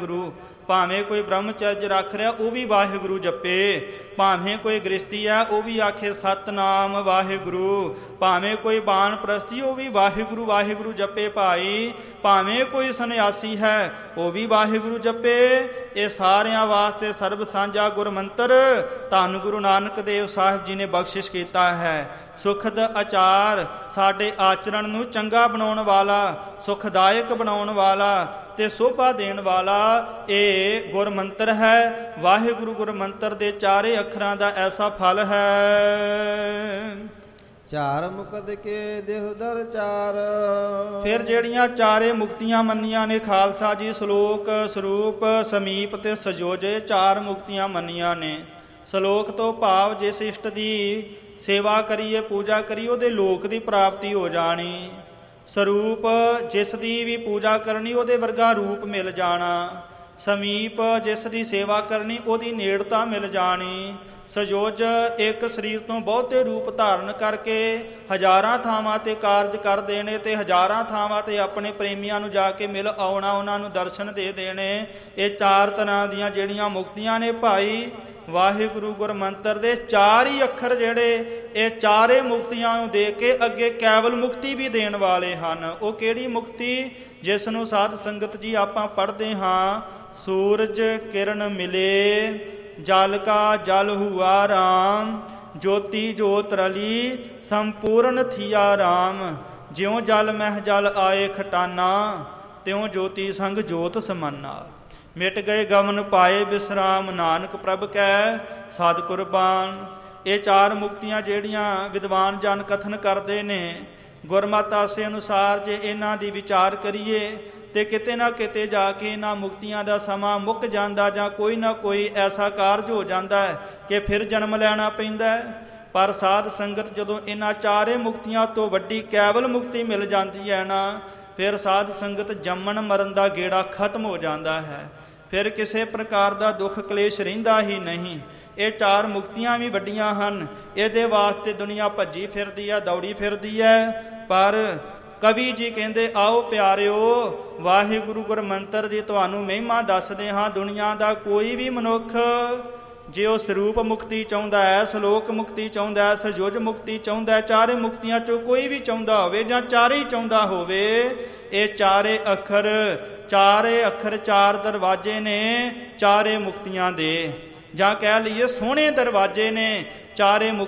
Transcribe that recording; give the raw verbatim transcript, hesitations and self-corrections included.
ਵਾਹਿਗੁਰੂ। ਭਾਵੇਂ ਕੋਈ ਬ੍ਰਹਮਚਰਜ ਰੱਖ ਰਿਹਾ ਉਹ ਵੀ ਵਾਹਿਗੁਰੂ ਜਪੇ। ਭਾਵੇਂ ਕੋਈ ਗ੍ਰਸਤੀ ਹੈ ਉਹ ਵੀ ਆਖੇ ਸਤਨਾਮ ਵਾਹਿਗੁਰੂ। ਭਾਵੇਂ ਕੋਈ ਬਾਣ ਪ੍ਰਸਤੀ ਉਹ ਵੀ ਵਾਹਿਗੁਰੂ ਵਾਹਿਗੁਰੂ ਜਪੇ ਭਾਈ। ਭਾਵੇਂ ਕੋਈ ਸੰਨਿਆਸੀ ਹੈ ਉਹ ਵੀ ਵਾਹਿਗੁਰੂ ਜਪੇ। ਇਹ ਸਾਰਿਆਂ ਵਾਸਤੇ ਸਰਬ ਸਾਂਝਾ ਗੁਰਮੰਤਰ ਧੰਨ ਗੁਰੂ ਨਾਨਕ ਦੇਵ ਸਾਹਿਬ ਜੀ ਨੇ ਬਖਸ਼ਿਸ਼ ਕੀਤਾ ਹੈ। ਸੁਖਦ ਆਚਾਰ, ਸਾਡੇ ਆਚਰਣ ਨੂੰ ਚੰਗਾ ਬਣਾਉਣ ਵਾਲਾ, ਸੁਖਦਾਇਕ ਬਣਾਉਣ ਵਾਲਾ ਤੇ ਸੋਭਾ ਦੇਣ ਵਾਲਾ ਇਹ ਗੁਰਮੰਤਰ ਹੈ। ਵਾਹਿਗੁਰੂ ਗੁਰਮੰਤਰ ਦੇ ਚਾਰੇ ਅੱਖਰਾਂ ਦਾ ਐਸਾ ਫਲ ਹੈ। ਚਾਰ ਮੁਕਤ ਕੇ ਦੇਹੁ ਦਰ ਚਾਰ। ਫਿਰ ਜਿਹੜੀਆਂ ਚਾਰੇ ਮੁਕਤੀਆਂ ਮੰਨੀਆਂ ਨੇ ਖਾਲਸਾ ਜੀ, ਸ਼ਲੋਕ, ਸਰੂਪ, ਸਮੀਪ ਤੇ ਸਜੋਜੇ, ਚਾਰ ਮੁਕਤੀਆਂ ਮੰਨੀਆਂ ਨੇ। ਸ਼ਲੋਕ ਤੋਂ ਭਾਵ ਜਿਸ ਇਸ਼ਟ ਦੀ ਸੇਵਾ ਕਰੀਏ, ਪੂਜਾ ਕਰੀਏ, ਉਹਦੇ ਲੋਕ ਦੀ ਪ੍ਰਾਪਤੀ ਹੋ ਜਾਣੀ। ਸਰੂਪ, ਜਿਸ ਦੀ ਵੀ ਪੂਜਾ ਕਰਨੀ ਉਹਦੇ ਵਰਗਾ ਰੂਪ ਮਿਲ ਜਾਣਾ। ਸਮੀਪ, ਜਿਸ ਦੀ ਸੇਵਾ ਕਰਨੀ ਉਹਦੀ ਨੇੜਤਾ ਮਿਲ ਜਾਣੀ। ਸਜੋਜ, ਇੱਕ ਸਰੀਰ ਤੋਂ ਬਹੁਤੇ ਰੂਪ ਧਾਰਨ ਕਰਕੇ ਹਜ਼ਾਰਾਂ ਥਾਵਾਂ ਤੇ ਕਾਰਜ ਕਰ ਦੇਣੇ ਤੇ ਹਜ਼ਾਰਾਂ ਥਾਵਾਂ ਤੇ ਆਪਣੇ ਪ੍ਰੇਮੀਆਂ ਨੂੰ ਜਾ ਕੇ ਮਿਲ ਆਉਣਾ, ਉਹਨਾਂ ਨੂੰ ਦਰਸ਼ਨ ਦੇ ਦੇਣੇ। ਇਹ ਚਾਰ ਤਰ੍ਹਾਂ ਦੀਆਂ ਜਿਹੜੀਆਂ ਮੁਕਤੀਆਂ ਨੇ ਭਾਈ, ਵਾਹਿਗੁਰੂ ਗੁਰਮੰਤਰ ਦੇ ਚਾਰ ਹੀ ਅੱਖਰ ਜਿਹੜੇ ਇਹ ਚਾਰੇ ਮੁਕਤੀਆਂ ਨੂੰ ਦੇ ਕੇ ਅੱਗੇ ਕੇਵਲ ਮੁਕਤੀ ਵੀ ਦੇਣ ਵਾਲੇ ਹਨ। ਉਹ ਕਿਹੜੀ ਮੁਕਤੀ? ਜਿਸ ਨੂੰ ਸਾਧ ਸੰਗਤ ਜੀ ਆਪਾਂ ਪੜ੍ਹਦੇ ਹਾਂ, ਸੂਰਜ ਕਿਰਨ ਮਿਲੇ, ਜਲ ਕਾ ਜਲ ਹੁਆ ਰਾਮ, ਜੋਤੀ ਜੋਤ ਰਲੀ, ਸੰਪੂਰਨ ਥੀਆ ਰਾਮ। ਜਿਉਂ ਜਲ ਮਹਿ ਜਲ ਆਏ ਖਟਾਨਾ, ਤਿਉਂ ਜੋਤੀ ਸੰਗ ਜੋਤ ਸਮਾਨਾ। ਮਿਟ ਗਏ ਗਮਨ ਪਾਏ ਬਿਸਰਾਮ, ਨਾਨਕ ਪ੍ਰਭ ਕੈ ਸਦ ਕੁਰਬਾਨ। ਇਹ ਚਾਰ ਮੁਕਤੀਆਂ ਜਿਹੜੀਆਂ ਵਿਦਵਾਨ ਜਨ ਕਥਨ ਕਰਦੇ ਨੇ, ਗੁਰਮਤਿ ਆਸੇ ਅਨੁਸਾਰ ਜੇ ਇਹਨਾਂ ਦੀ ਵਿਚਾਰ ਕਰੀਏ ਤੇ ਕਿਤੇ ਨਾ ਕਿਤੇ ਜਾ ਕੇ ਇਹਨਾਂ ਮੁਕਤੀਆਂ ਦਾ ਸਮਾਂ ਮੁੱਕ ਜਾਂਦਾ, ਜਾਂ ਕੋਈ ਨਾ ਕੋਈ ਐਸਾ ਕਾਰਜ ਹੋ ਜਾਂਦਾ ਹੈ ਕਿ ਫਿਰ ਜਨਮ ਲੈਣਾ ਪੈਂਦਾ ਹੈ। ਪਰ ਸਾਧ ਸੰਗਤ ਜਦੋਂ ਇਹਨਾਂ ਚਾਰੇ ਮੁਕਤੀਆਂ ਤੋਂ ਵੱਡੀ ਕੇਵਲ ਮੁਕਤੀ ਮਿਲ ਜਾਂਦੀ ਹੈ ਨਾ, ਫਿਰ ਸਾਧ ਸੰਗਤ ਜੰਮਣ ਮਰਨ ਦਾ ਗੇੜਾ ਖਤਮ ਹੋ ਜਾਂਦਾ ਹੈ। ਫਿਰ ਕਿਸੇ ਪ੍ਰਕਾਰ ਦਾ ਦੁੱਖ ਕਲੇਸ਼ ਰਹਿੰਦਾ ਹੀ ਨਹੀਂ। ਇਹ ਚਾਰ ਮੁਕਤੀਆਂ ਵੀ ਵੱਡੀਆਂ ਹਨ। ਇਹਦੇ ਵਾਸਤੇ ਦੁਨੀਆ ਭੱਜੀ ਫਿਰਦੀ ਹੈ, ਦੌੜੀ ਫਿਰਦੀ ਹੈ। ਪਰ ਕਵੀ ਜੀ ਕਹਿੰਦੇ, ਆਓ ਪਿਆਰਿਓ, ਵਾਹਿਗੁਰੂ ਗੁਰਮੰਤਰ ਦੀ ਤੁਹਾਨੂੰ ਮਹਿਮਾ ਦੱਸਦੇ ਹਾਂ। ਦੁਨੀਆ ਦਾ ਕੋਈ ਵੀ ਮਨੁੱਖ ਜੇ ਉਹ ਸਰੂਪ ਮੁਕਤੀ ਚਾਹੁੰਦਾ ਹੈ, ਸ਼ਲੋਕ ਮੁਕਤੀ ਚਾਹੁੰਦਾ ਹੈ, ਸਜੋਜ ਮੁਕਤੀ ਚਾਹੁੰਦਾ ਹੈ, ਚਾਰੇ ਮੁਕਤੀਆਂ ਚੋਂ ਕੋਈ ਵੀ ਚਾਹੁੰਦਾ ਹੋਵੇ ਜਾਂ ਚਾਰੇ ਹੀ ਚਾਹੁੰਦਾ ਹੋਵੇ, ਇਹ ਚਾਰੇ ਅੱਖਰ ਚਾਰੇ ਅੱਖਰ ਚਾਰ ਦਰਵਾਜ਼ੇ ਨੇ ਚਾਰੇ ਮੁਕਤੀਆਂ ਦੇ, ਜਾਂ ਕਹਿ ਲਈਏ ਸੋਹਣੇ ਦਰਵਾਜ਼ੇ ਨੇ ਚਾਰੇ ਮੁਕਤੀਆਂ